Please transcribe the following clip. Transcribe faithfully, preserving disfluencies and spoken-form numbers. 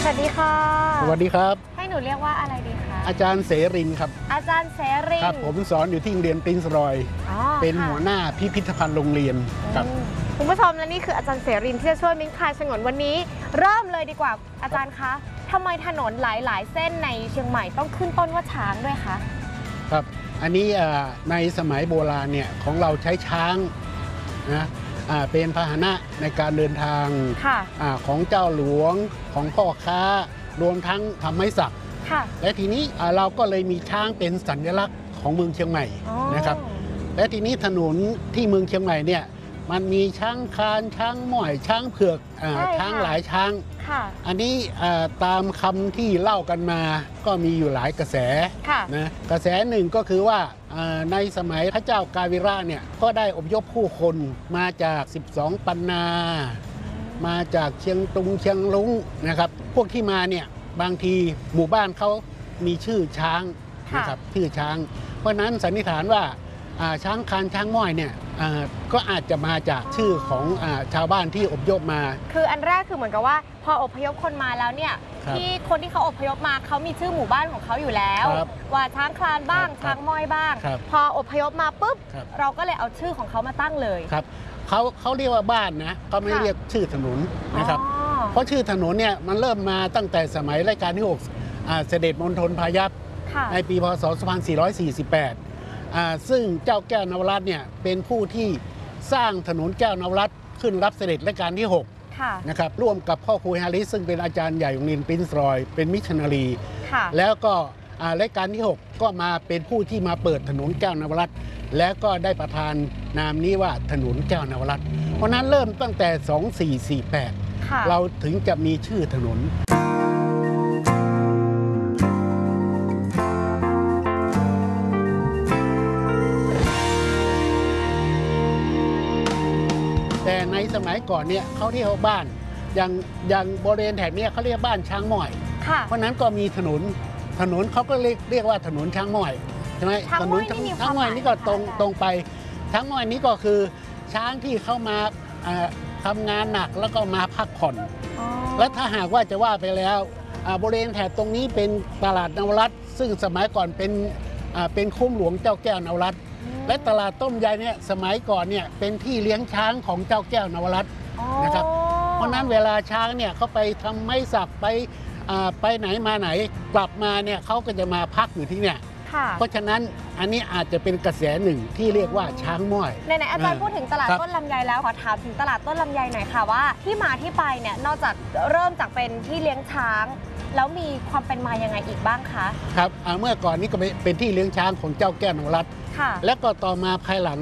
สวัสดีค่ะสวัสดีครับให้หนูเรียกว่าอะไรดีคะอาจารย์เสรินครับอาจารย์เสรินครับผมสอนอยู่ที่โรงเรียนปรินซ์รอยเป็นหัวหน้าพิพิธภัณฑ์โรงเรียนครับคุณผู้ชมและนี่คืออาจารย์เสรินที่จะช่วยมิ้งคลายฉงนวันนี้เริ่มเลยดีกว่าอาจารย์คะทำไมถนนหลายๆ เส้นในเชียงใหม่ต้องขึ้นต้นว่าช้างด้วยคะครับอันนี้ในสมัยโบราณเนี่ยของเราใช้ช้างนะเป็นพาหนะในการเดินทางของเจ้าหลวงของพ่อค้ารวมทั้งทำไม้สักและทีนี้เราก็เลยมีช้างเป็นสัญลักษณ์ของเมืองเชียงใหม่นะครับและทีนี้ถนนที่เมืองเชียงใหม่เนี่ยมันมีช้างคานช้างหม่อยช้างเผือกช้างหลายช้างอันนี้ตามคำที่เล่ากันมาก็มีอยู่หลายกระแสนะกระแสหนึ่งก็คือว่าในสมัยพระเจ้ากาวิระเนี่ยก็ได้อพยพผู้คนมาจากสิบสองปันนามาจากเชียงตุงเชียงลุงนะครับพวกที่มาเนี่ยบางทีหมู่บ้านเขามีชื่อช้างนะครับชื่อช้างเพราะนั้นสันนิษฐานว่าช้างคานช้างม้อยเนี่ยก็อาจจะมาจากชื่อของชาวบ้านที่อพยพมาคืออันแรกคือเหมือนกับว่าพออพยพคนมาแล้วเนี่ยที่คนที่เขาอพยพมาเขามีชื่อหมู่บ้านของเขาอยู่แล้วว่าช้างคลานบ้างช้างม้อยบ้างพออพยพมาปุ๊บเราก็เลยเอาชื่อของเขามาตั้งเลยครับเขาเขาเรียกว่าบ้านนะเขาไม่เรียกชื่อถนนนะครับเพราะชื่อถนนเนี่ยมันเริ่มมาตั้งแต่สมัยรัชกาลที่หกเสด็จมณฑลพายัพในปีพศสองพันสี่ร้อยสี่สิบแปดซึ่งเจ้าแก้วนวรัตน์เนี่ยเป็นผู้ที่สร้างถนนแก้วนวรัตน์ขึ้นรับเสด็จรัชกาลที่หกนะครับร่วมกับพ่อครูฮาริสซึ่งเป็นอาจารย์ใหญ่ของโรงเรียนปรินซ์รอยเป็นมิชชันนารีแล้วก็รัชกาลที่หกก็มาเป็นผู้ที่มาเปิดถนนแก้วนวรัตน์และก็ได้ประทานนามนี้ว่าถนนแก้วนวรัตน์เพราะนั้นเริ่มตั้งแต่สองพันสี่ร้อยสี่สิบแปดเราถึงจะมีชื่อถนนแต่ในสมัยก่อนเนี่ยเขาเรียกว่าบ้านอย่างอย่างบริเวณแถบนี้เขาเรียกบ้านช้างม้อยเพราะนั้นก็มีถนนถนนเขาก็เรียกเรียกว่าถนนช้างม้อยใช่ไหมถนนช้างม้อยนี่ก็ตรงตรงไปช้างม้อยนี้ก็คือช้างที่เข้ามาทำงานหนักแล้วก็มาพักผ่อนและถ้าหากว่าจะว่าไปแล้วบริเวณแถบตรงนี้เป็นตลาดนวรัตน์ซึ่งสมัยก่อนเป็นเป็นคุ้มหลวงเจ้าแก้วนวรัตน์และตลาดต้มยายเนี่ยสมัยก่อนเนี่ยเป็นที่เลี้ยงช้างของเจ้าแก้วนวรัตน์นะครับเพราะนั้นเวลาช้างเนี่ยเขาไปทำไม้สักไปไปไหนมาไหนกลับมาเนี่ยเขาก็จะมาพักอยู่ที่เนี่ยเพราะฉะนั้นอันนี้อาจจะเป็นกระแสหนึ่งที่เรียกว่าช้างม้อยไหนๆอาจารย์พูดถึงตลาดต้นลำไยแล้วขอถามถึงตลาดต้นลำไยหน่อยค่ะว่าที่มาที่ไปเนี่ยนอกจากเริ่มจากเป็นที่เลี้ยงช้างแล้วมีความเป็นมายังไงอีกบ้างคะครับเมื่อก่อนนี้ก็เป็นที่เลี้ยงช้างของเจ้าแก้วนวรัตน์และก็ต่อมาภายหลัง